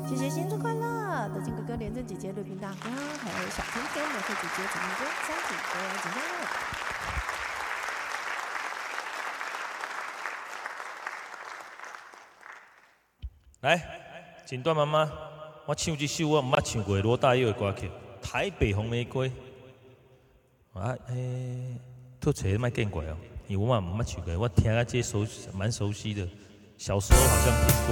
谢谢新春快乐，德金哥哥、连正姐姐、瑞平大哥，还有小天天、美惠姐姐、子明哥、三体哥、景江乐。 来，真段妈妈，我唱一首我毋捌唱过罗大佑的歌曲《台北红玫瑰》。啊，特找莫见过哦，因为我嘛毋捌唱过，我听啊这蛮熟悉的，小时候好像听过。